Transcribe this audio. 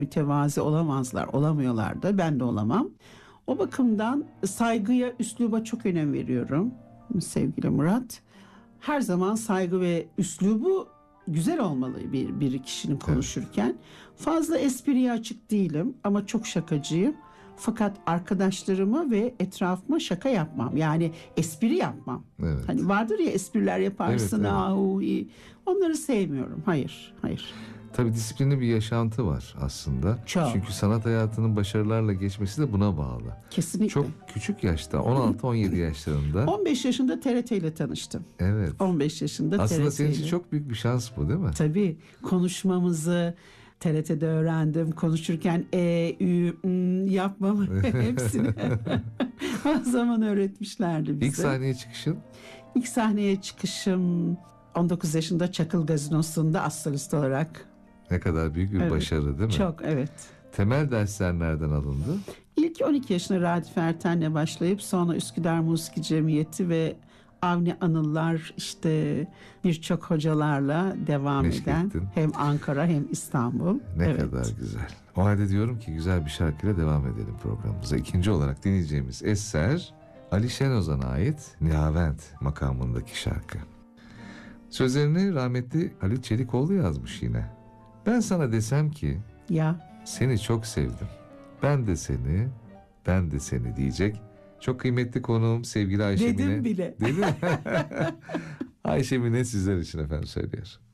mütevazi olamazlar, olamıyorlar da, ben de olamam. O bakımdan saygıya, üsluba çok önem veriyorum sevgili Murat. Her zaman saygı ve üslubu güzel olmalı bir kişinin konuşurken. Evet. Fazla espriye açık değilim ama çok şakacıyım. Fakat arkadaşlarıma ve etrafıma şaka yapmam. Yani espri yapmam. Evet. Hani vardır ya, espriler yaparsın. Evet. Onları sevmiyorum. Hayır. Tabii disiplinli bir yaşantı var aslında. Çok. Çünkü sanat hayatının başarılarla geçmesi de buna bağlı. Kesinlikle. Çok küçük yaşta, 16-17 yaşlarında. 15 yaşında TRT ile tanıştım. Evet. 15 yaşında TRT ile. Aslında senin için çok büyük bir şans bu, değil mi? Tabii. Konuşmamızı TRT'de öğrendim. Konuşurken yapmamı hepsini o zaman öğretmişlerdi bize. İlk sahneye çıkışın? İlk sahneye çıkışım 19 yaşında Çakıl Gazinosu'nda as solist olarak. Ne kadar büyük bir başarı, değil mi? Çok, evet. Temel dersler nereden alındı? İlk 12 yaşında Radif Erten'le başlayıp sonra Üsküdar Musiki Cemiyeti ve Avni Anıllar, işte birçok hocalarla devam eden. Hem Ankara hem İstanbul. Ne kadar güzel. O halde diyorum ki güzel bir şarkıyla devam edelim programımıza. İkinci olarak dinleyeceğimiz eser Ali Şenozan'a ait Nihavent makamındaki şarkı. Sözlerini rahmetli Halit Çelikoğlu yazmış yine. Ben sana desem ki seni çok sevdim. Ben de seni diyecek. Çok kıymetli konuğum sevgili Ayşe Mine. Dedim bile. Değil mi? Ayşe Mine sizler için efendim söylüyor.